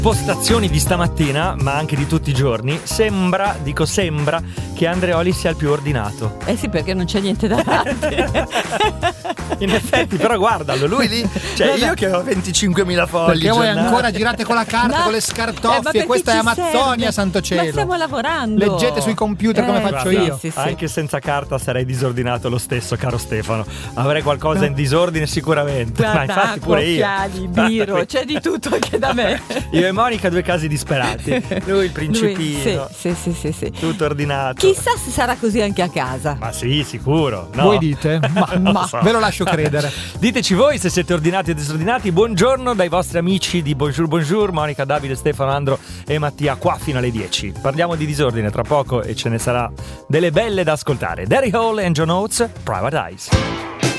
postazioni di stamattina, ma anche di tutti i giorni, sembra che Andreoli sia il più ordinato. Eh sì, perché non c'è niente davanti. In effetti, però guardalo, lui lì, cioè io che ho 25.000 fogli. Perché voi ancora girate con la carta, con le scartoffie, questa è Amazzonia, serve? santo cielo. Ma stiamo lavorando. Leggete sui computer come faccio Guarda, io. Sì. Anche senza carta sarei disordinato lo stesso, caro Stefano. Avrei qualcosa in disordine sicuramente. Guarda, ma infatti pure io. occhiali, biro, c'è di tutto anche da me. Io e Monica due casi disperati. Lui il principino. Sì. Tutto ordinato. Chissà se sarà così anche a casa. Ma sì, sicuro. No. Voi dite? Ma so. ve lo lascio credere. Diteci voi se siete ordinati o disordinati. Buongiorno dai vostri amici di Bonjour, Monica, Davide, Stefano, Andro e Mattia, qua fino alle 10. Parliamo di disordine tra poco e ce ne sarà delle belle da ascoltare. Daryl Hall and John Oates, Private Eyes.